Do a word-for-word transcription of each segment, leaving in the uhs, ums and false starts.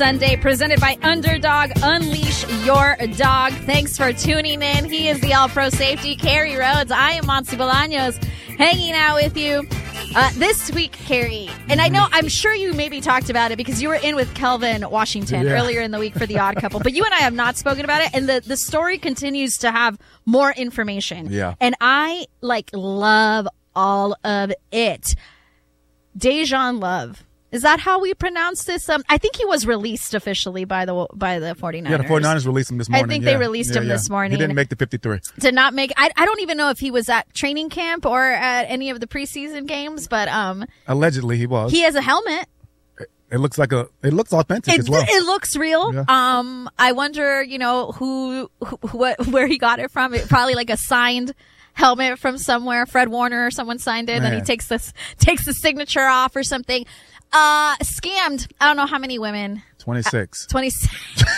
Sunday, presented by Underdog. Unleash your dog. Thanks for tuning in. He is the All-Pro Safety, Carrie Rhodes. I am Monty Bolaños, hanging out with you uh, this week, Carrie. And I know, I'm sure you maybe talked about it because you were in with Kelvin Washington yeah. earlier in the week for The Odd Couple. But you and I have not spoken about it, and the, the story continues to have more information. Yeah. And I, like, love all of it. Dejan Love. Is that how we pronounce this? Um, I think he was released officially by the by the 49ers. Yeah, the 49ers released him this morning. I think yeah. they released yeah, him yeah. this morning. He didn't make the fifty-three. Did not make. I, I don't even know if he was at training camp or at any of the preseason games, but um, allegedly he was. He has a helmet. It, it looks like a. It looks authentic It, as well. It looks real. Yeah. Um, I wonder, you know, who, who what, where he got it from. It, probably like a signed helmet from somewhere. Fred Warner or someone signed it, Man. and he takes this takes the signature off or something. Uh, scammed. I don't know how many women. twenty-six. Uh, twenty-six.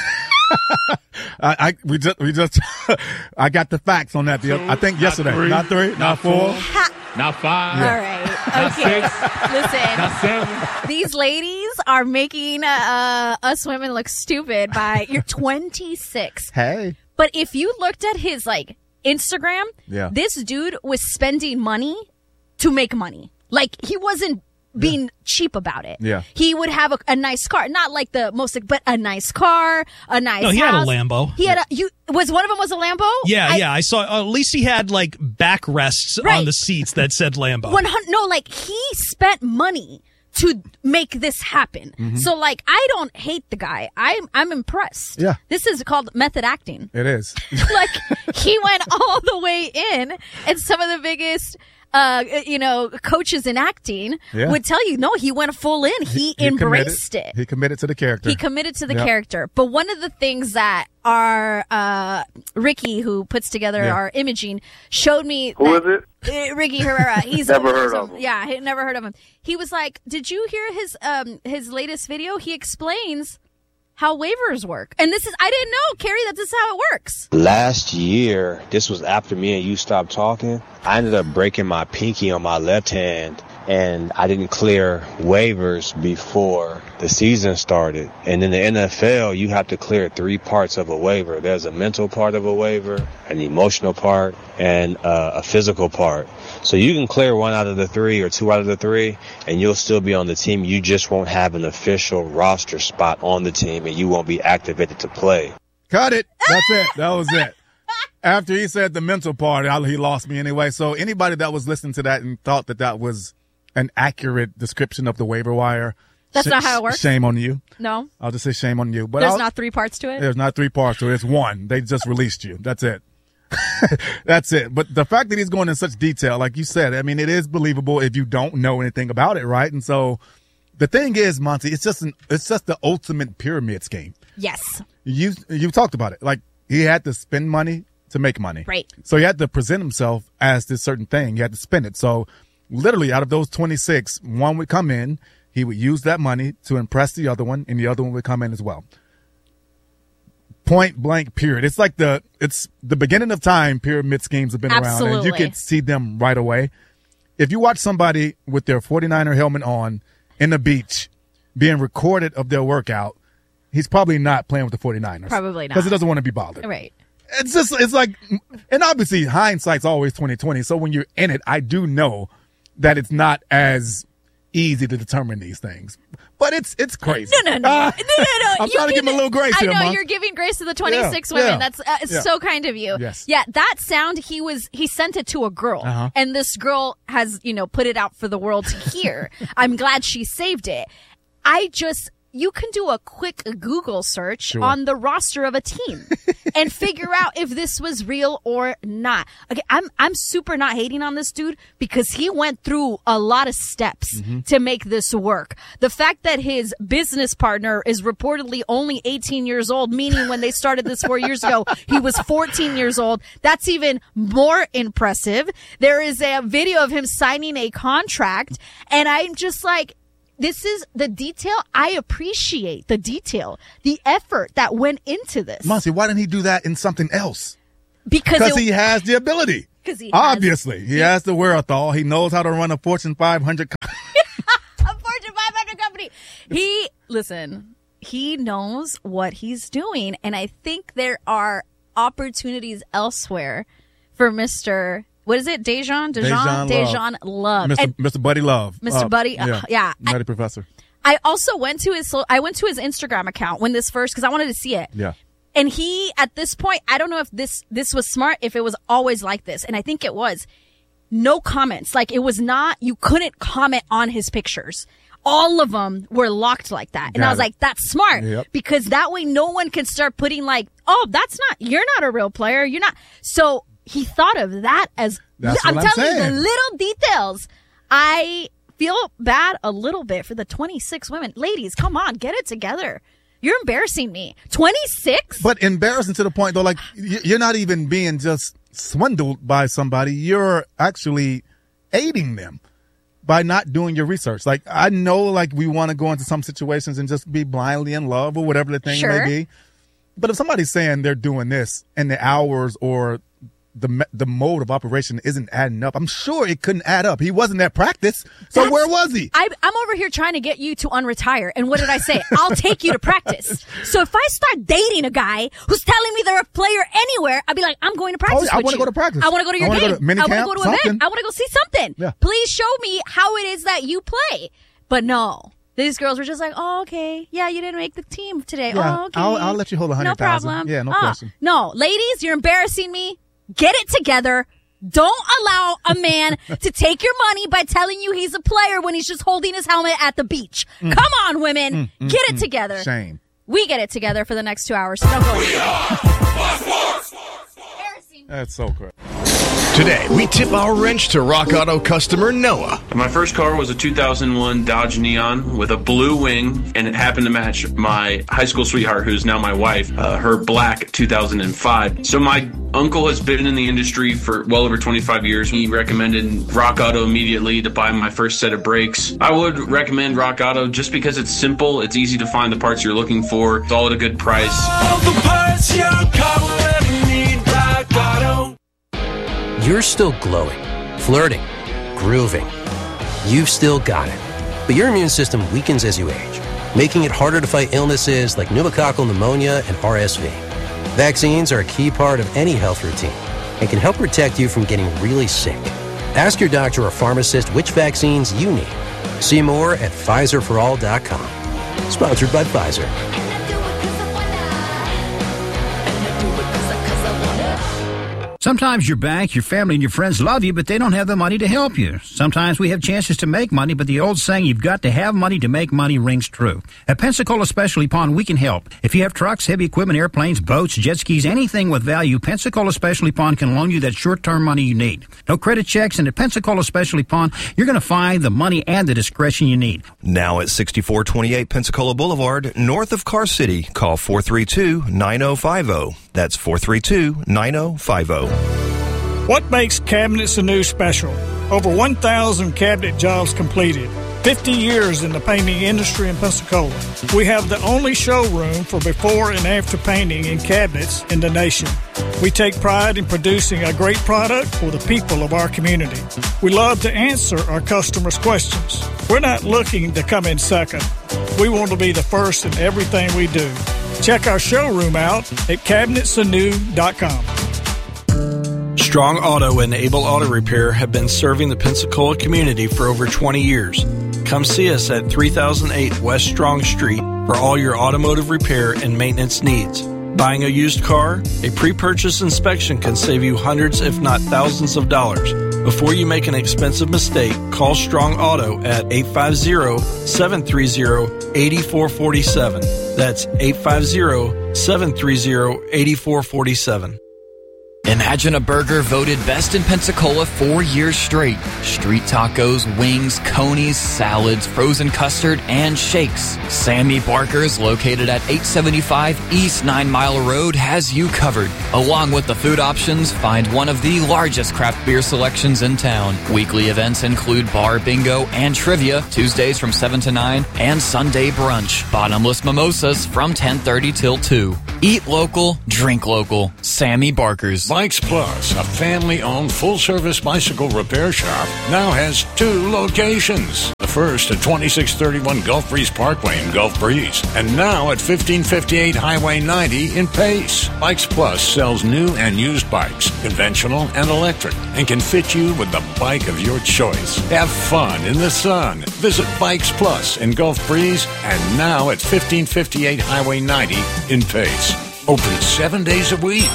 I, I we just we just I got the facts on that. The I think yesterday. three, not three, not, not four, Ha- not five, All right. Okay. Listen. not seven. These ladies are making uh, us women look stupid by you're twenty-six. Hey. But if you looked at his like Instagram, Yeah. this dude was spending money to make money. Like he wasn't being cheap about it. Yeah. He would have a, a nice car, not like the most, but a nice car, a nice No, he house. had a Lambo. He had a, you, was one of them was a Lambo? Yeah, I, yeah. I saw. At least he had like backrests Right. on the seats that said Lambo. one hundred No, like he spent money to make this happen. Mm-hmm. So like, I don't hate the guy. I'm, I'm impressed. Yeah. This is called method acting. It is. Like he went all the way in, and some of the biggest uh you know coaches in acting Yeah. would tell you no, he went full in. He, He embraced committed, it. He committed to the character. He committed to the Yep. character. But one of the things that our uh Ricky, who puts together Yeah. our imaging, showed me Who that, is it? uh, Ricky Herrera. He's Never over heard some- of him. Yeah, he never heard of him. He was like, "Did you hear his um his latest video? He explains how waivers work." And this is I didn't know, Carrie, that this is how it works. Last year, this was after me and you stopped talking. I ended up breaking my pinky on my left hand, and I didn't clear waivers before the season started. And in the N F L, you have to clear three parts of a waiver. There's a mental part of a waiver, an emotional part, and uh, a physical part. So you can clear one out of the three or two out of the three, and you'll still be on the team. You just won't have an official roster spot on the team, and you won't be activated to play. Cut it. That's it. That was it. After he said the mental part, I- he lost me anyway. So anybody that was listening to that and thought that that was an accurate description of the waiver wire, That's not how it works? Shame on you. No, I'll just say shame on you. But there's I'll- not three parts to it. There's not three parts to it. It's one. They just released you. That's it. That's it. But the fact that he's going in such detail, like you said, I mean, it is believable if you don't know anything about it, right? And so the thing is, Monty, it's just an, it's just the ultimate pyramid scheme. Yes. You, you talked about it. Like he had to spend money to make money. Right. So he had to present himself as this certain thing. He had to spend it. So literally out of those twenty-six, one would come in. He would use that money to impress the other one, and the other one would come in as well. Point blank, period. It's like the it's the beginning of time. Pyramid schemes have been around, and you Absolutely. can see them right away. If you watch somebody with their 49er helmet on in the beach being recorded of their workout, he's probably not playing with the 49ers. Probably not. Because he doesn't want to be bothered. Right. It's just, it's like, and obviously hindsight's always twenty twenty. So when you're in it, I do know that it's not as easy to determine these things. But it's it's crazy. No, no, no. Ah, no, no, no. I'm You trying to give give him a little grace I here, know, Mom. you're giving grace to the twenty-six Yeah, women. yeah, That's uh, yeah. so kind of you. Yes. Yeah, that sound, he was, he sent it to a girl. Uh-huh. And this girl has, you know, put it out for the world to hear. I'm glad she saved it. I just, you can do a quick Google search Sure. on the roster of a team and figure out if this was real or not. Okay, I'm I'm super not hating on this dude because he went through a lot of steps Mm-hmm. to make this work. The fact that his business partner is reportedly only eighteen years old, meaning when they started this four years ago, he was fourteen years old. That's even more impressive. There is a video of him signing a contract, and I'm just like, this is the detail. I appreciate the detail, the effort that went into this. Monty, why didn't he do that in something else? Because Because it- he has the ability. 'Cause he has- Obviously, he has the wherewithal. He knows how to run a Fortune five hundred. Co- a Fortune five hundred company. He, listen, he knows what he's doing. And I think there are opportunities elsewhere for Mister What is it? Dejan? Dejan? Dejan Dejan Love. Mister And Mister Buddy Love. Mister Uh, Buddy. Uh, Yeah. yeah. Nutty I, Professor. I also went to his, I went to his Instagram account when this first, cause I wanted to see it. Yeah. And he, at this point, I don't know if this, this was smart, if it was always like this. And I think it was. No comments. Like, it was not, you couldn't comment on his pictures. All of them were locked like that. And Got I was it. like, that's smart. Yep. Because that way no one can start putting like, oh, that's not, you're not a real player. You're not. So he thought of that as, That's I'm what I'm telling you saying. the little details. I feel bad a little bit for the twenty-six women. Ladies, come on, get it together. You're embarrassing me. twenty-six? But embarrassing to the point, though, like, y- you're not even being just swindled by somebody. You're actually aiding them by not doing your research. Like, I know, like, we want to go into some situations and just be blindly in love or whatever the thing Sure. may be. But if somebody's saying they're doing this and the hours or the me- the mode of operation isn't adding up, I'm sure it couldn't add up. He wasn't at practice. So That's- where was he? I, I'm over here trying to get you to unretire. And what did I say? I'll take you to practice. So if I start dating a guy who's telling me they're a player anywhere, I'd be like, I'm going to practice I with wanna you. go to practice. I want to go to I your wanna go game. to mini I want to camp, go to an something. event. I want to go see something. Yeah. Please show me how it is that you play. But no. These girls were just like, oh, okay. Yeah, you didn't make the team today. Yeah, oh, okay. I'll- I'll let you hold a No hundred thousand. problem. Yeah, no Uh, question. No, ladies, you're embarrassing me. Get it together. Don't allow a man to take your money by telling you he's a player when he's just holding his helmet at the beach. Mm. Come on, women. Get it together. Shame. We get it together for the next two hours. So don't go anywhere. That's so correct. Today, we tip our wrench to Rock Auto customer Noah. My first car was a two thousand one Dodge Neon with a blue wing, and it happened to match my high school sweetheart, who's now my wife, uh, her black two thousand five. So my uncle has been in the industry for well over twenty-five years. He recommended Rock Auto immediately to buy my first set of brakes. I would recommend Rock Auto just because it's simple, it's easy to find the parts you're looking for, it's all at a good price. All the parts your car will ever need, Rock Auto. You're still glowing, flirting, grooving. You've still got it. But your immune system weakens as you age, making it harder to fight illnesses like pneumococcal pneumonia and R S V. Vaccines are a key part of any health routine and can help protect you from getting really sick. Ask your doctor or pharmacist which vaccines you need. See more at Pfizer for all dot com. Sponsored by Pfizer. Sometimes your bank, your family, and your friends love you, but they don't have the money to help you. Sometimes we have chances to make money, but the old saying, you've got to have money to make money, rings true. At Pensacola Specialty Pond, we can help. If you have trucks, heavy equipment, airplanes, boats, jet skis, anything with value, Pensacola Specialty Pond can loan you that short-term money you need. No credit checks, and at Pensacola Specialty Pond, you're going to find the money and the discretion you need. Now at sixty-four twenty-eight Pensacola Boulevard, north of Car City, call four three two, nine oh five oh. That's four three two, nine oh five oh. What makes Cabinets Anew special? Over one thousand cabinet jobs completed. fifty years in the painting industry in Pensacola. We have the only showroom for before and after painting in cabinets in the nation. We take pride in producing a great product for the people of our community. We love to answer our customers' questions. We're not looking to come in second. We want to be the first in everything we do. Check our showroom out at cabinets anew dot com. Strong Auto and Able Auto Repair have been serving the Pensacola community for over twenty years. Come see us at three thousand eight West Strong Street for all your automotive repair and maintenance needs. Buying a used car? A pre-purchase inspection can save you hundreds if not thousands of dollars. Before you make an expensive mistake, call Strong Auto at eight five zero, seven three zero, eight four four seven. That's eight five zero, seven three zero, eight four four seven. Imagine a burger voted best in Pensacola four years straight. Street tacos, wings, conies, salads, frozen custard, and shakes. Sammy Barker's, located at eight seventy-five East Nine Mile Road, has you covered. Along with the food options, find one of the largest craft beer selections in town. Weekly events include bar bingo and trivia, Tuesdays from seven to nine, and Sunday brunch. Bottomless mimosas from ten thirty till two. Eat local, drink local. Sammy Barkers. Bikes Plus, a family-owned full-service bicycle repair shop, now has two locations. The first at twenty-six thirty-one Gulf Breeze Parkway in Gulf Breeze, and now at fifteen fifty-eight Highway ninety in Pace. Bikes Plus sells new and used bikes, conventional and electric, and can fit you with the bike of your choice. Have fun in the sun. Visit Bikes Plus in Gulf Breeze, and now at fifteen fifty-eight Highway ninety in Pace. Open seven days a week.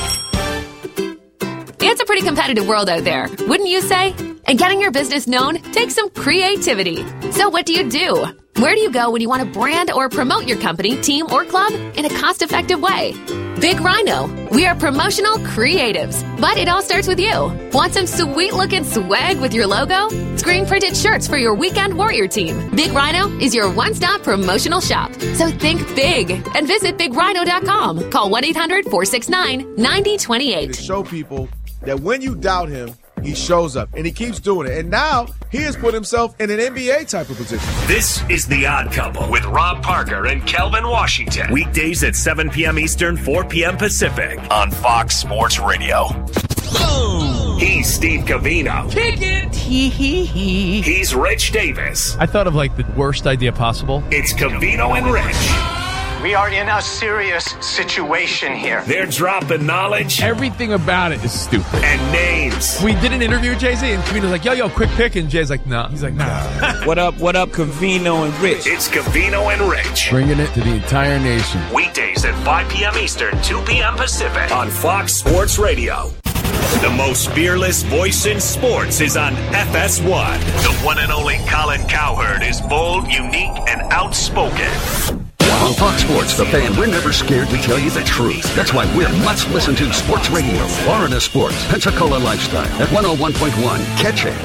It's a pretty competitive world out there, wouldn't you say? And getting your business known takes some creativity. So what do you do? Where do you go when you want to brand or promote your company, team, or club in a cost-effective way? Big Rhino. We are promotional creatives, but it all starts with you. Want some sweet-looking swag with your logo? Screen-printed shirts for your weekend warrior team. Big Rhino is your one-stop promotional shop. So think big and visit big rhino dot com. Call one eight hundred four six nine nine zero two eight. To show people that when you doubt him, he shows up, and he keeps doing it. And now he has put himself in an N B A type of position. This is The Odd Couple with Rob Parker and Kelvin Washington. Weekdays at seven p.m. Eastern, four p.m. Pacific on Fox Sports Radio. Oh. He's Steve Covino. Kick it. Hee hee hee. He's Rich Davis. I thought of like the worst idea possible. It's Covino and Rich. We are in a serious situation here. They're dropping knowledge. Everything about it is stupid. And names. We did an interview with Jay-Z, and Covino's like, yo, yo, quick pick. And Jay's like, nah. He's like, nah. What up, what up, Covino and Rich? It's Covino and Rich. Bringing it to the entire nation. Weekdays at five p.m. Eastern, two p.m. Pacific on Fox Sports Radio. The most fearless voice in sports is on F S one. The one and only Colin Cowherd is bold, unique, and outspoken. On Fox Sports, The Fan, we're never scared to tell you the truth. That's why we're must listen to Sports Radio. Florida Sports, Pensacola Lifestyle at one oh one point one. Catch it.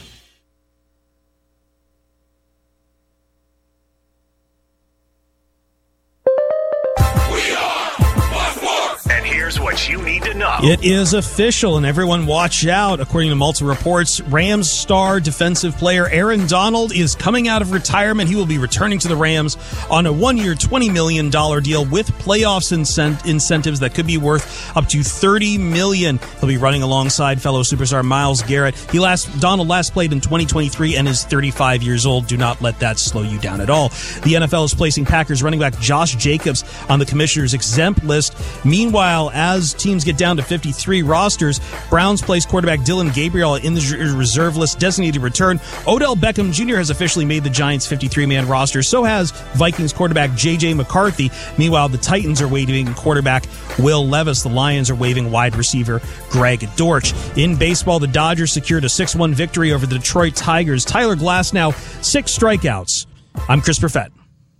And here's what you need to know. It is official, and everyone watch out. According to multiple reports, Rams star defensive player Aaron Donald is coming out of retirement. He will be returning to the Rams on a one-year, twenty million dollars deal with playoffs incent- incentives that could be worth up to thirty million dollars. He'll be running alongside fellow superstar Myles Garrett. He last Donald last played in twenty twenty-three and is thirty-five years old. Do not let that slow you down at all. The N F L is placing Packers running back Josh Jacobs on the commissioner's exempt list. Meanwhile, as teams get down to fifty-three rosters, Browns place quarterback Dylan Gabriel in the reserve list, designated to return. Odell Beckham Junior has officially made the Giants' fifty-three man roster. So has Vikings quarterback J J McCarthy. Meanwhile, the Titans are waiving quarterback Will Levis. The Lions are waiving wide receiver Greg Dortch. In baseball, the Dodgers secured a six one victory over the Detroit Tigers. Tyler Glasnow, six strikeouts. I'm Chris Perfett.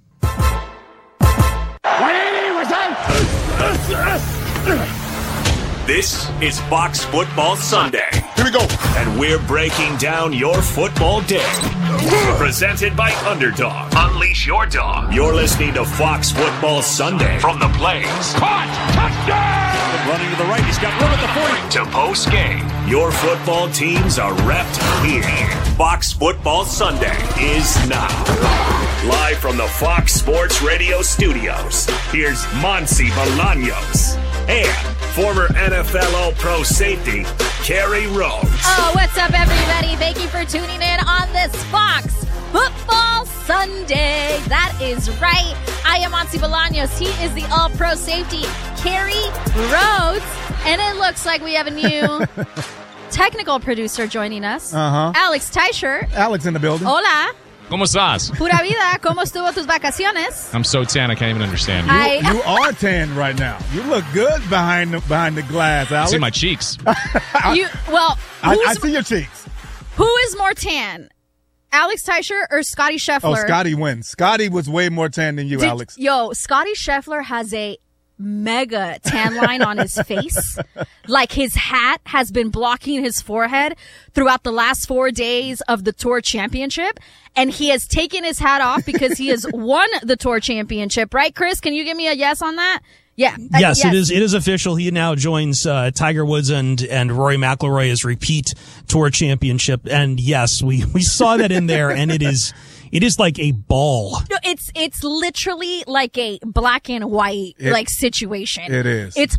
This is Fox Football Sunday. Here we go. And we're breaking down your football day. Presented by Underdog. Unleash your dog. You're listening to Fox Football Sunday from the Blaze. Caught! Touchdown! Running to the right. He's got room at the forty. To post game. Your football teams are repped here. Fox Football Sunday is now. Live from the Fox Sports Radio studios. Here's Monsi Bolaños and former N F L All-Pro safety, Kerry Rhodes. Oh, what's up, everybody? Thank you for tuning in on this Fox Football Sunday. That is right. I am Monsi Bolaños. He is the All-Pro safety, Kerry Rhodes. And it looks like we have a new technical producer joining us. Uh-huh. Alex Teicher. Alex in the building. Hola. ¿Cómo estás? Pura vida. ¿Cómo estuvo tus vacaciones? I'm so tan I can't even understand. You, I, you are tan right now. You look good behind the behind the glass, Alex. See my cheeks. you well, I, I see your cheeks. Who is more tan? Alex Teicher or Scotty Scheffler? Oh, Scotty wins. Scotty was way more tan than you, Did, Alex. Yo, Scotty Scheffler has a mega tan line on his face. Like his hat has been blocking his forehead throughout the last four days of the Tour Championship. And he has taken his hat off because he has won the Tour Championship. Right, Chris? Can you give me a yes on that? Yeah. Yes, uh, yes, it is. It is official. He now joins uh, Tiger Woods and and Rory McIlroy as repeat Tour Championship. And yes, we, we saw that in there, and it is It is like a ball. No, it's it's literally like a black and white It- like situation. it is. It's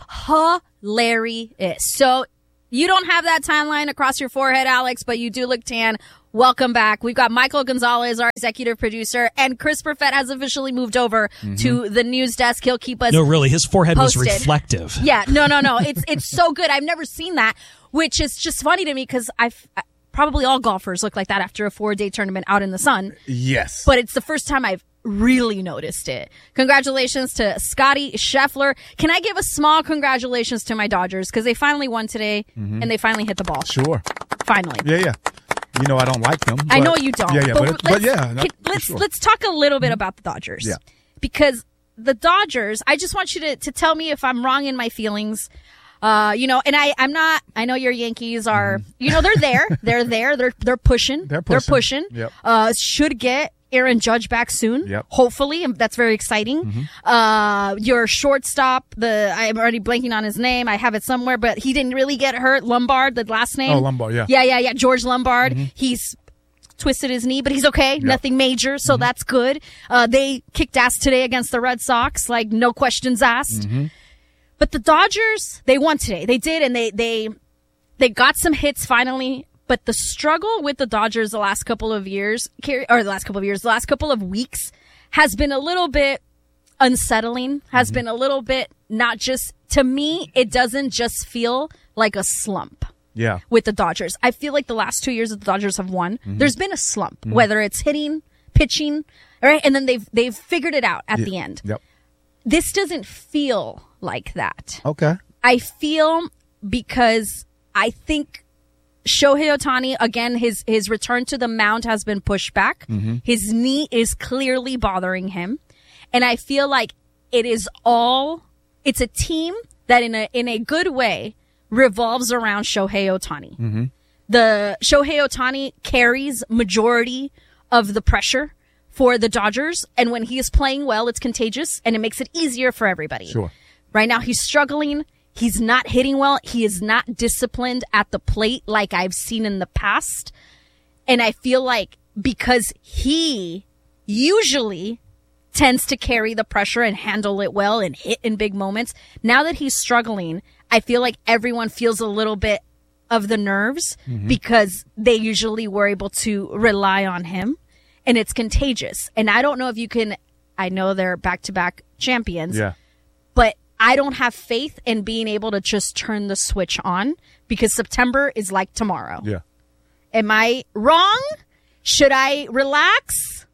hilarious. So you don't have that tan line across your forehead, Alex, but you do look tan. Welcome back. We've got Michael Gonzalez, our executive producer, and Chris Perfett has officially moved over Mhm. to the news desk. He'll keep us No, really, his forehead was posted. reflective. Yeah, no, no, no. It's it's so good. I've never seen that, which is just funny to me because I've I- probably all golfers look like that after a four-day tournament out in the sun. Yes. But it's the first time I've really noticed it. Congratulations to Scotty Scheffler. Can I give a small congratulations to my Dodgers because they finally won today Mhm. and they finally hit the ball. Sure. Finally. Yeah, yeah. You know I don't like them. I but- know you don't. Yeah, yeah. But, it- but let's, yeah. no, can- for let's sure. let's talk a little bit about the Dodgers. Yeah. Because the Dodgers, I just want you to, to tell me if I'm wrong in my feelings. Uh, you know, and I, I'm not, I know your Yankees are, you know, they're there. They're there. They're, they're pushing. They're They're pushing. pushing. Yep. Uh, should get Aaron Judge back soon. Yep. Hopefully. And that's very exciting. Uh, your shortstop, the, I'm already blanking on his name. I have it somewhere, but he didn't really get hurt. Lombard, the last name. Oh, Lombard, yeah. Yeah, yeah, yeah. George Lombard. He's twisted his knee, but he's okay. Nothing major. So that's good. Uh, they kicked ass today against the Red Sox. Like no questions asked. But the Dodgers, they won today. They did, and they they they got some hits finally. But the struggle with the Dodgers the last couple of years, or the last couple of years, the last couple of weeks, has been a little bit unsettling. Has been a little bit not just to me. It doesn't just feel like a slump Yeah. with the Dodgers. I feel like the last two years that the Dodgers have won, Mhm. there's been a slump, Mhm. whether it's hitting, pitching, right, and then they've they've figured it out at Yeah. the end. Yep. This doesn't feel like that. Okay. I feel because I think Shohei Ohtani, again, his, his return to the mound has been pushed back. Mhm. His knee is clearly bothering him. And I feel like it is all, it's a team that in a, in a good way revolves around Shohei Ohtani. Mm-hmm. The Shohei Ohtani carries majority of the pressure for the Dodgers. And when he is playing well, it's contagious and it makes it easier for everybody. Sure. Right now, he's struggling. He's not hitting well. He is not disciplined at the plate like I've seen in the past. And I feel like because he usually tends to carry the pressure and handle it well and hit in big moments, now that he's struggling, I feel like everyone feels a little bit of the nerves Mhm. because they usually were able to rely on him. And it's contagious. And I don't know if you can, I know they're back-to-back champions. Yeah. But I don't have faith in being able to just turn the switch on because September is like tomorrow. Yeah. Am I wrong? Should I relax?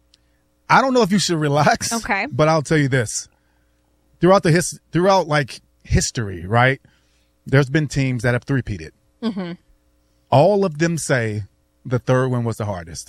I don't know if you should relax. Okay. But I'll tell you this. Throughout the his, throughout like history, right? There's been teams that have three-peated. Mm-hmm. All of them say the third one was the hardest.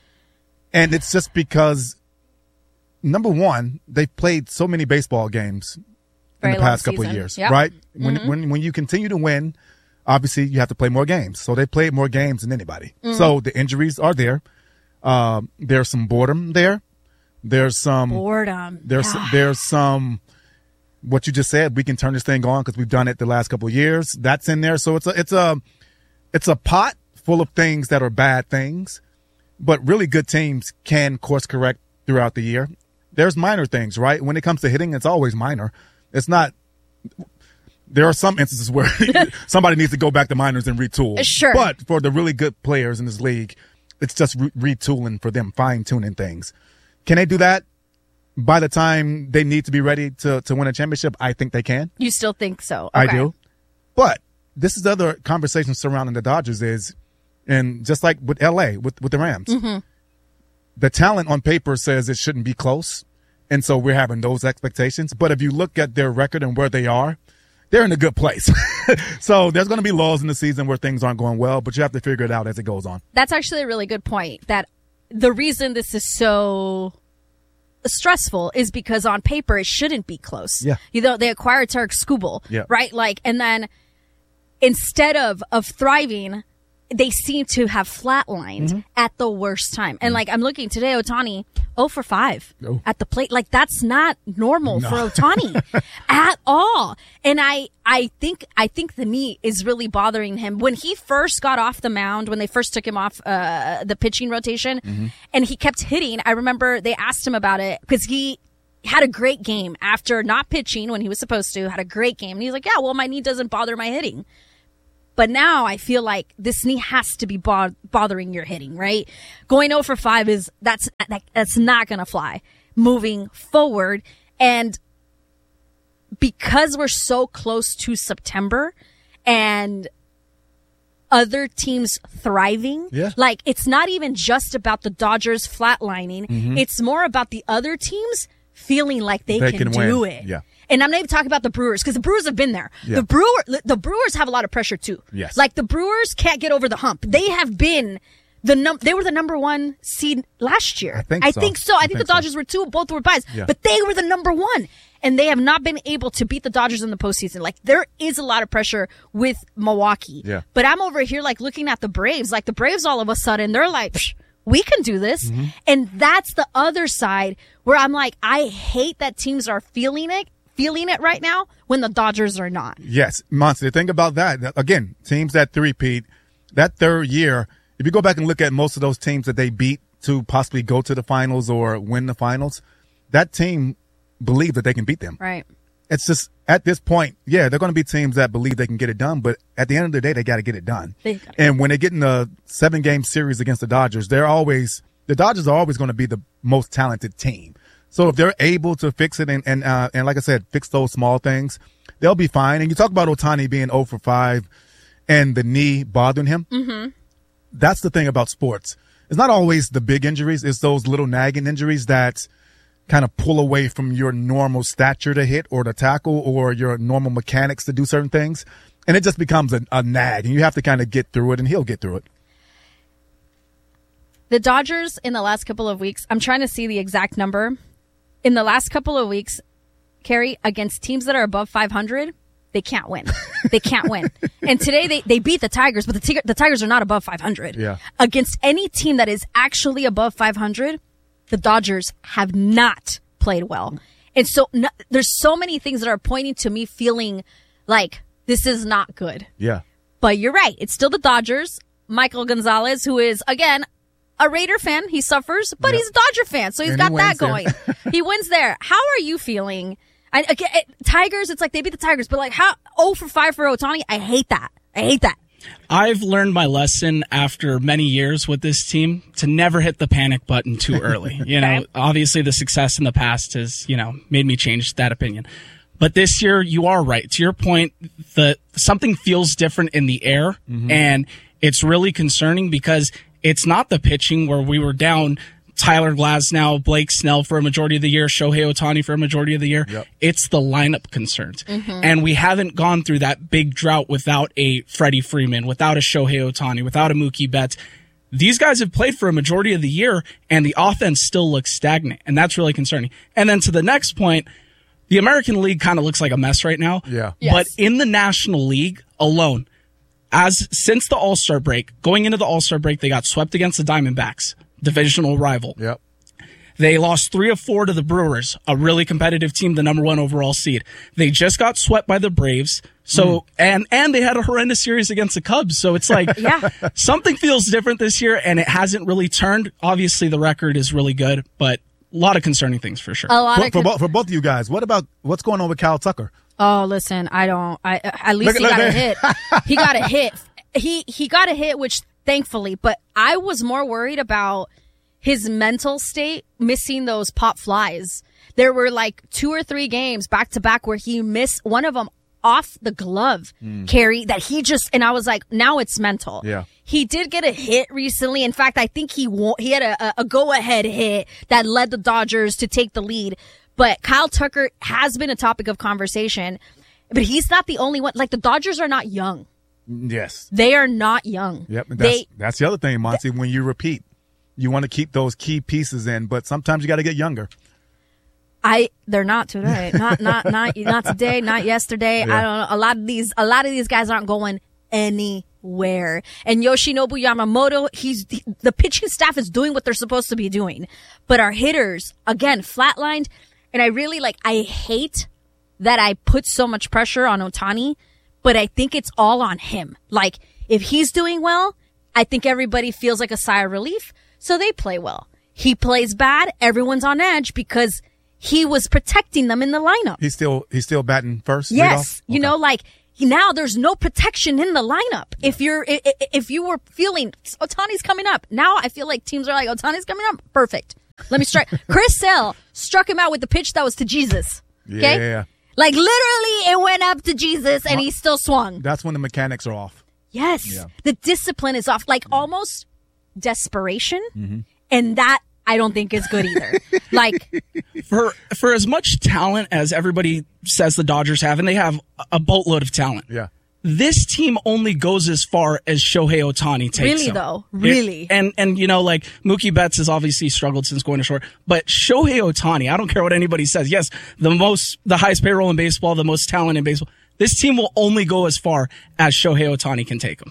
And it's just because, number one, they've played so many baseball games in Very the past long couple of season. years, Yep. right? When, Mhm. when when you continue to win, obviously you have to play more games. So they played more games than anybody. Mhm. So the injuries are there. Um, there's some boredom there. There's some Boredom. There's Yeah. there's some what you just said. We can turn this thing on because we've done it the last couple of years. That's in there. So it's a it's a it's a pot full of things that are bad things, but really good teams can course correct throughout the year. There's minor things, right? When it comes to hitting, it's always minor. It's not. There are some instances where somebody needs to go back to minors and retool. Sure. But for the really good players in this league, it's just re- retooling for them, fine tuning things. Can they do that by the time they need to be ready to, to win a championship? I think they can. You still think so? I Okay. do. But this is the other conversation surrounding the Dodgers is, and just like with L A, with, with the Rams, Mhm. the talent on paper says it shouldn't be close. And so we're having those expectations. But if you look at their record and where they are, they're in a good place. So there's going to be lulls in the season where things aren't going well, but you have to figure it out as it goes on. That's actually a really good point. That the reason this is so stressful is because on paper it shouldn't be close. Yeah. You know, they acquired Tarek Skubal, Yeah. right? Like, and then instead of of thriving, they seem to have flatlined Mm-hmm. at the worst time. And like I'm looking today, Ohtani, oh for five oh. at the plate. Like that's not normal No. for Ohtani at all. And I, I think, I think the knee is really bothering him. When he first got off the mound, when they first took him off, uh, the pitching rotation Mm-hmm. and he kept hitting, I remember they asked him about it because he had a great game after not pitching when he was supposed to, had a great game. And he's like, yeah, well, my knee doesn't bother my hitting. But now I feel like this knee has to be bo- bothering your hitting, right? Going oh for five is, that's, that, that's not going to fly moving forward. And because we're so close to September and other teams thriving, Yeah. like it's not even just about the Dodgers flatlining. Mhm. It's more about the other teams feeling like they, They can, can do win. it. Yeah. And I'm not even talking about the Brewers because the Brewers have been there. Yeah. The Brewer, the Brewers have a lot of pressure too. Yes. Like the Brewers can't get over the hump. They have been the num. They were the number one seed last year. I think I so. think so. I, I think, think the so. Dodgers were two. Both were buys. Yeah. But they were the number one, and they have not been able to beat the Dodgers in the postseason. Like there is a lot of pressure with Milwaukee. Yeah. But I'm over here like looking at the Braves. Like the Braves, all of a sudden they're like, Psh, we can do this, Mm-hmm. and that's the other side where I'm like, I hate that teams are feeling it. Feeling it right now when the Dodgers are not. Yes, Monty, think about that. Again, teams that three-peat, that third year, if you go back and look at most of those teams that they beat to possibly go to the finals or win the finals, that team believe that they can beat them. Right. It's just, at this point, yeah, they're going to be teams that believe they can get it done, but at the end of the day, they got to get it done. They gotta- And when they get in a seven-game series against the Dodgers, they're always, the Dodgers are always going to be the most talented team. So if they're able to fix it and, and, uh, and like I said, fix those small things, they'll be fine. And you talk about Ohtani being oh for five and the knee bothering him. Mm-hmm. That's the thing about sports. It's not always the big injuries. It's those little nagging injuries that kind of pull away from your normal stature to hit or to tackle or your normal mechanics to do certain things. And it just becomes a, a nag and you have to kind of get through it, and he'll get through it. The Dodgers in the last couple of weeks, I'm trying to see the exact number. In the last couple of weeks, Carrie, against teams that are above five hundred, they can't win. They can't win. And today they, they beat the Tigers, but the, tig- the Tigers are not above five hundred. Yeah. Against any team that is actually above five hundred, the Dodgers have not played well. And so no, there's so many things that are pointing to me feeling like this is not good. Yeah. But you're right. It's still the Dodgers. Michael Gonzalez, who is, again, a Raider fan. He suffers, but Yep. he's a Dodger fan, so he's And got he that wins there. going. He wins there. How are you feeling? I, again, it, Tigers, it's like they beat the Tigers, but like how oh for five for Ohtani? I hate that. I hate that. I've learned my lesson after many years with this team to never hit the panic button too early. You know, Okay. obviously the success in the past has, you know, made me change that opinion. But this year, you are right. To your point, the something feels different in the air, Mhm. and it's really concerning because it's not the pitching where we were down Tyler Glasnow, Blake Snell for a majority of the year, Shohei Ohtani for a majority of the year. Yep. It's the lineup concerns. Mhm. And we haven't gone through that big drought without a Freddie Freeman, without a Shohei Ohtani, without a Mookie Betts. These guys have played for a majority of the year, and the offense still looks stagnant, and that's really concerning. And then to the next point, the American League kind of looks like a mess right now. Yeah. Yes. But in the National League alone, as since the All-Star break, going into the All-Star break, they got swept against the Diamondbacks, divisional rival. Yep. They lost three of four to the Brewers, a really competitive team, the number one overall seed. They just got swept by the Braves. So, and, and they had a horrendous series against the Cubs. So it's like, Yeah. something feels different this year, and it hasn't really turned. Obviously, the record is really good, but a lot of concerning things for sure. A lot For, of for, con- bo- for both of you guys, what about what's going on with Kyle Tucker? Oh, listen, I don't. I at least Look- he look got a there. hit. He got a hit. He he got a hit, which thankfully. But I was more worried about his mental state, missing those pop flies. There were like two or three games back to back where he missed one of them off the glove, Carrie. That he just and I was like, now it's mental. Yeah. He did get a hit recently. In fact, I think he won- he had a, a, a go-ahead hit that led the Dodgers to take the lead. But Kyle Tucker has been a topic of conversation. But he's not the only one. Like, the Dodgers are not young. Yes. They are not young. Yep. and That's, They, that's the other thing, Monty. When you repeat, you want to keep those key pieces in, but sometimes you got to get younger. I, they're not today. Not, not, not, not today. Not yesterday. Yeah. I don't know. A lot of these, a lot of these guys aren't going anywhere. nowhere. And Yoshinobu Yamamoto, he's the pitching staff is doing what they're supposed to be doing. But our hitters, again, flatlined. And I really like, I hate that I put so much pressure on Ohtani, but I think it's all on him. Like, if he's doing well, I think everybody feels like a sigh of relief, so they play well. He plays bad, everyone's on edge because he was protecting them in the lineup. He's still he's still batting first? Yes. Okay. You know, like, now there's no protection in the lineup. If you're, if you were feeling Ohtani's coming up, now I feel like teams are like, Ohtani's coming up? Perfect. Let me strike. Chris Sale struck him out with the pitch that was to Jesus. Okay? Yeah. Like, literally, it went up to Jesus, and he still swung. That's when the mechanics are off. Yes. Yeah. The discipline is off. Like, almost desperation. Mm-hmm. And that, I don't think is good either. Like, for for as much talent as everybody says the Dodgers have, and they have a boatload of talent. Yeah. This team only goes as far as Shohei Ohtani takes really, them. though. Really. It, and, and, you know, like, Mookie Betts has obviously struggled since going to short. But Shohei Ohtani, I don't care what anybody says. Yes, the most, the highest payroll in baseball, the most talent in baseball. This team will only go as far as Shohei Ohtani can take them.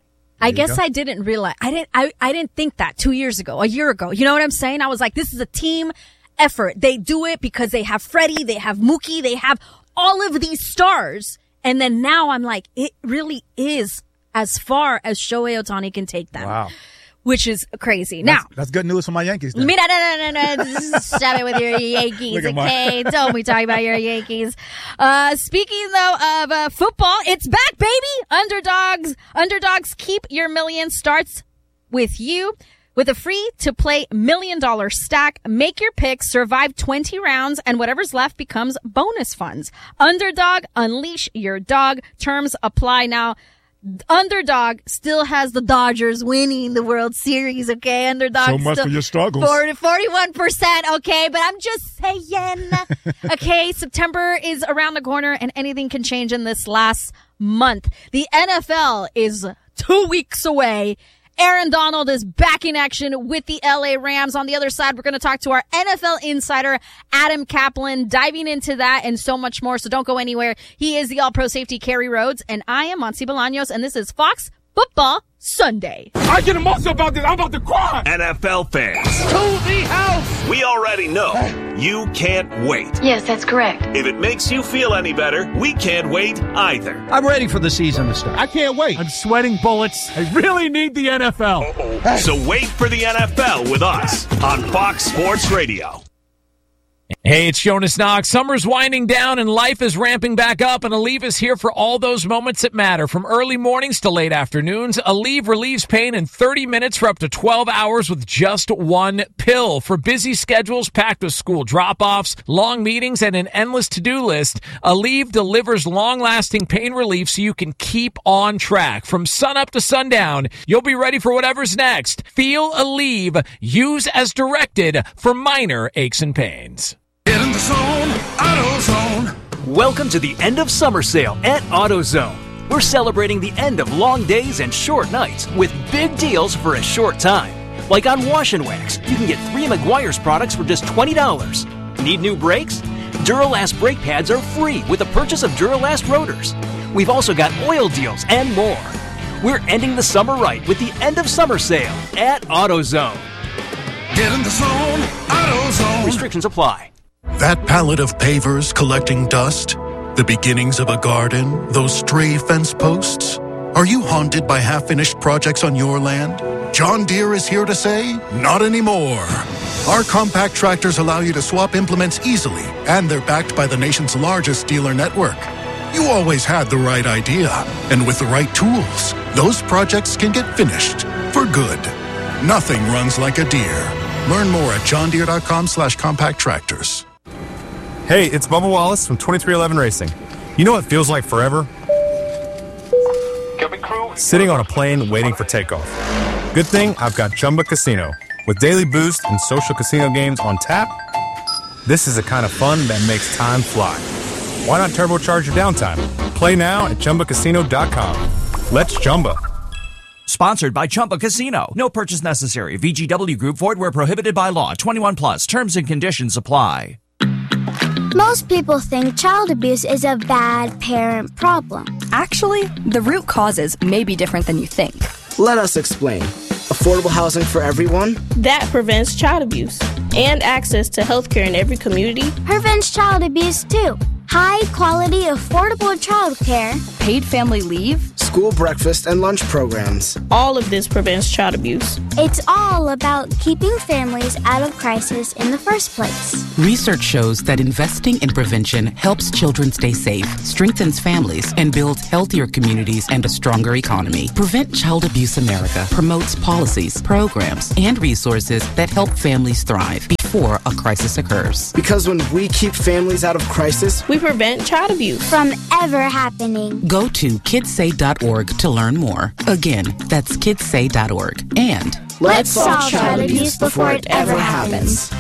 I guess go. I didn't realize, I didn't, I, I didn't think that two years ago, a year ago. You know what I'm saying? I was like, this is a team effort. They do it because they have Freddie, they have Mookie, they have all of these stars. And then now I'm like, it really is as far as Shohei Ohtani can take them. Wow. Which is crazy. That's, now. That's good news for my Yankees. Then. Mira, no, no, no, no. Stop it with your Yankees, okay? Don't be talking about your Yankees. Uh, speaking, though, of uh, football, it's back, baby! Underdogs. Underdogs Keep Your Million starts with you. With a free-to-play million-dollar stack, make your picks, survive twenty rounds, and whatever's left becomes bonus funds. Underdog, unleash your dog. Terms apply. Now, Underdog still has the Dodgers winning the World Series, okay? Underdog so much still for your struggles. forty, forty-one percent, okay? But I'm just saying, okay, September is around the corner, and anything can change in this last month. The N F L is two weeks away. Aaron Donald is back in action with the L A Rams. On the other side, we're going to talk to our N F L insider, Adam Kaplan, diving into that and so much more. So don't go anywhere. He is the All-Pro safety, Kerry Rhodes, and I am Monty Bolaños, and this is Fox Football Sunday. I get emotional about this. I'm about to cry. N F L fans. To the house. We already know you can't wait. Yes, that's correct. If it makes you feel any better, we can't wait either. I'm ready for the season to start. I can't wait. I'm sweating bullets. I really need the N F L. Uh-oh. So wait for the N F L with us on Fox Sports Radio. Hey, it's Jonas Knox. Summer's winding down and life is ramping back up, and Aleve is here for all those moments that matter. From early mornings to late afternoons, Aleve relieves pain in thirty minutes for up to twelve hours with just one pill. For busy schedules packed with school drop-offs, long meetings, and an endless to-do list, Aleve delivers long-lasting pain relief so you can keep on track. From sunup to sundown, you'll be ready for whatever's next. Feel Aleve. Use as directed for minor aches and pains. Get in the zone, AutoZone. Welcome to the end of summer sale at AutoZone. We're celebrating the end of long days and short nights with big deals for a short time. Like on Wash and Wax, you can get three Meguiar's products for just twenty dollars. Need new brakes? Duralast brake pads are free with the purchase of Duralast rotors. We've also got oil deals and more. We're ending the summer right with the end of summer sale at AutoZone. Get in the zone, AutoZone. Restrictions apply. That pallet of pavers collecting dust? The beginnings of a garden? Those stray fence posts? Are you haunted by half-finished projects on your land? John Deere is here to say, not anymore. Our compact tractors allow you to swap implements easily, and they're backed by the nation's largest dealer network. You always had the right idea, and with the right tools, those projects can get finished for good. Nothing runs like a Deere. Learn more at johndeere.com slash compact tractors. Hey, it's Bubba Wallace from twenty-three eleven Racing. You know what feels like forever? Sitting on a plane waiting for takeoff. Good thing I've got Chumba Casino. With daily boost and social casino games on tap, this is the kind of fun that makes time fly. Why not turbocharge your downtime? Play now at Chumba Casino dot com. Let's Chumba. Sponsored by Chumba Casino. No purchase necessary. V G W Group. Void where prohibited by law. twenty-one plus. Terms and conditions apply. Most people think child abuse is a bad parent problem. Actually, the root causes may be different than you think. Let us explain. Affordable housing for everyone? That prevents child abuse. And access to health care in every community. Prevents child abuse too. High quality, affordable child care. Paid family leave. School breakfast and lunch programs. All of this prevents child abuse. It's all about keeping families out of crisis in the first place. Research shows that investing in prevention helps children stay safe, strengthens families, and builds healthier communities and a stronger economy. Prevent Child Abuse America promotes policies, programs, and resources that help families thrive before a crisis occurs. Because when we keep families out of crisis, we prevent child abuse from ever happening. Go to kidsay dot org to learn more. Again, that's kidsay dot org. And let's solve child abuse before it ever happens.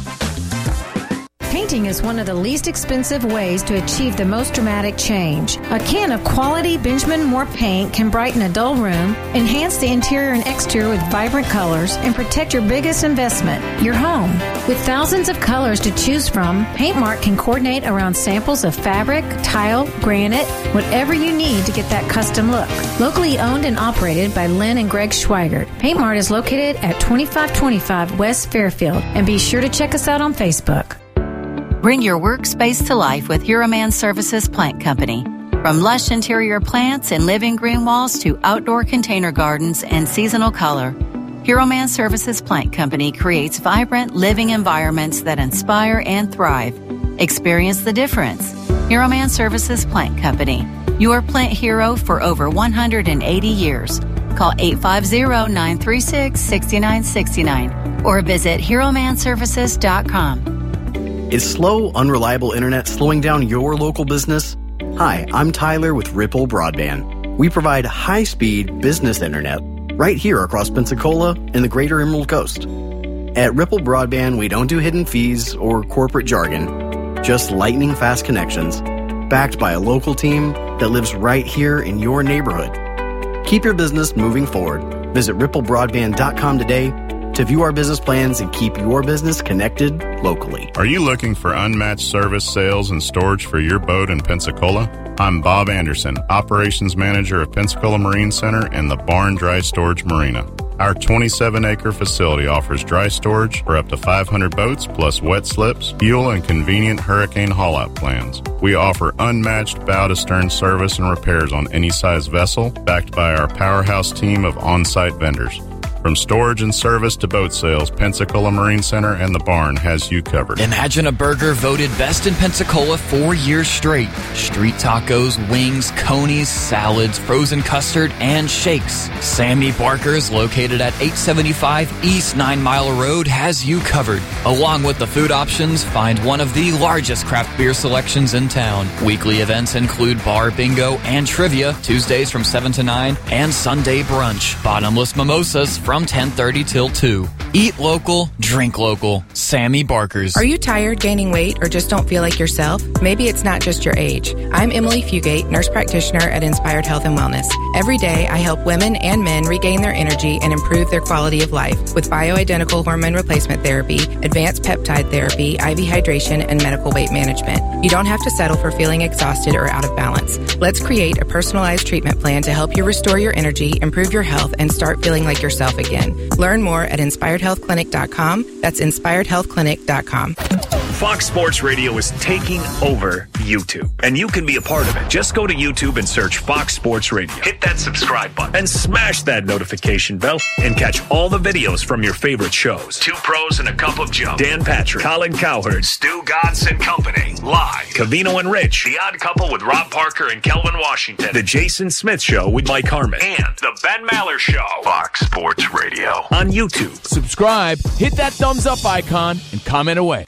Painting is one of the least expensive ways to achieve the most dramatic change. A can of quality Benjamin Moore paint can brighten a dull room, enhance the interior and exterior with vibrant colors, and protect your biggest investment, your home. With thousands of colors to choose from, PaintMart can coordinate around samples of fabric, tile, granite, whatever you need to get that custom look. Locally owned and operated by Lynn and Greg Schweigert, PaintMart is located at twenty-five twenty-five West Fairfield, and be sure to check us out on Facebook. Bring your workspace to life with Hero Man Services Plant Company. From lush interior plants and living green walls to outdoor container gardens and seasonal color, Hero Man Services Plant Company creates vibrant living environments that inspire and thrive. Experience the difference. Hero Man Services Plant Company, your plant hero for over one hundred eighty years. Call eight five zero, nine three six, six nine six nine or visit hero man services dot com. Is slow, unreliable internet slowing down your local business? Hi, I'm Tyler with Ripple Broadband. We provide high-speed business internet right here across Pensacola and the greater Emerald Coast. At Ripple Broadband, we don't do hidden fees or corporate jargon, just lightning-fast connections, backed by a local team that lives right here in your neighborhood. Keep your business moving forward. Visit ripple broadband dot com today to view our business plans and keep your business connected locally. Are you looking for unmatched service, sales, and storage for your boat in Pensacola? I'm Bob Anderson, Operations Manager of Pensacola Marine Center and the Barn Dry Storage Marina. Our twenty-seven acre facility offers dry storage for up to five hundred boats, plus wet slips, fuel, and convenient hurricane haul-out plans. We offer unmatched bow-to-stern service and repairs on any size vessel, backed by our powerhouse team of on-site vendors. From storage and service to boat sales, Pensacola Marine Center and the Barn has you covered. Imagine a burger voted best in Pensacola four years straight. Street tacos, wings, conies, salads, frozen custard, and shakes. Sammy Barker's, located at eight seventy-five East Nine Mile Road, has you covered. Along with the food options, find one of the largest craft beer selections in town. Weekly events include bar bingo and trivia, Tuesdays from seven to nine, and Sunday brunch. Bottomless mimosas from ten thirty till two. Eat local, drink local. Sammy Barker's. Are you tired, gaining weight, or just don't feel like yourself? Maybe it's not just your age. I'm Emily Fugate, nurse practitioner at Inspired Health and Wellness. Every day, I help women and men regain their energy and improve their quality of life with bioidentical hormone replacement therapy, advanced peptide therapy, I V hydration, and medical weight management. You don't have to settle for feeling exhausted or out of balance. Let's create a personalized treatment plan to help you restore your energy, improve your health, and start feeling like yourself again. Learn more at inspired health clinic dot com. That's inspired health clinic dot com. Fox Sports Radio is taking over YouTube, and you can be a part of it. Just go to YouTube and search Fox Sports Radio. Hit that subscribe button and smash that notification bell and catch all the videos from your favorite shows. Two Pros and a Cup of Joe. Dan Patrick, Colin Cowherd, Stu Godson and Company. Live. Cavino and Rich. The Odd Couple with Rob Parker and Kelvin Washington. The Jason Smith Show with Mike Harmon. And The Ben Maller Show. Fox Sports Radio. On YouTube. Subscribe, hit that thumbs up icon, and comment away.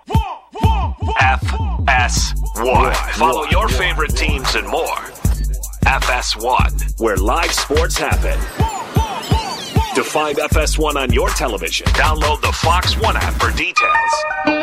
F S one. Follow your favorite teams and more. F S one, where live sports happen. To find F S one on your television, download the Fox One app for details.